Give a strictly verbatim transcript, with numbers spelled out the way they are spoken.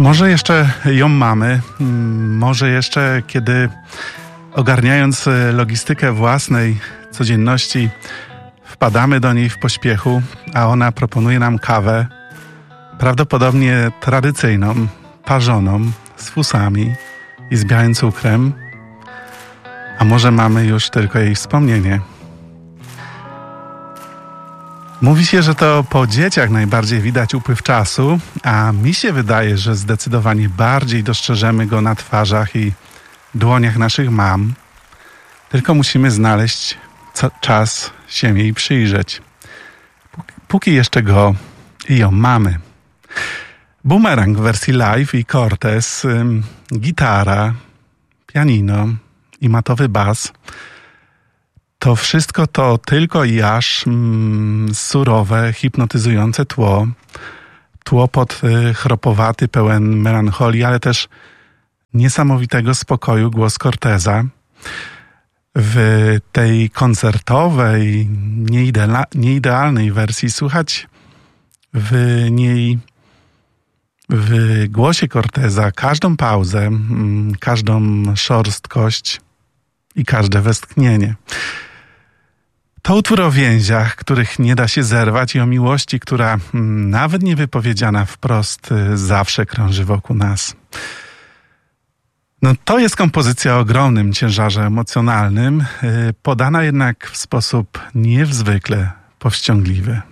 Może jeszcze ją mamy, może jeszcze kiedy ogarniając logistykę własnej codzienności wpadamy do niej w pośpiechu, a ona proponuje nam kawę, prawdopodobnie tradycyjną, parzoną, z fusami i z białym cukrem, a może mamy już tylko jej wspomnienie. Mówi się, że to po dzieciach najbardziej widać upływ czasu, a mi się wydaje, że zdecydowanie bardziej dostrzeżemy go na twarzach i dłoniach naszych mam. Tylko musimy znaleźć co, czas się jej przyjrzeć. Póki jeszcze go i ją mamy. Bumerang w wersji live i Cortez, ym, gitara, pianino i matowy bas. To wszystko to tylko i aż mm, surowe, hipnotyzujące tło. Tło pod y, chropowaty, pełen melancholii, ale też niesamowitego spokoju głos Corteza. W tej koncertowej, nieidea- nieidealnej wersji słychać w niej, w głosie Corteza każdą pauzę, mm, każdą szorstkość i każde westchnienie. To utwór o więziach, których nie da się zerwać i o miłości, która nawet niewypowiedziana wprost zawsze krąży wokół nas. No to jest kompozycja o ogromnym ciężarze emocjonalnym, podana jednak w sposób niezwykle powściągliwy.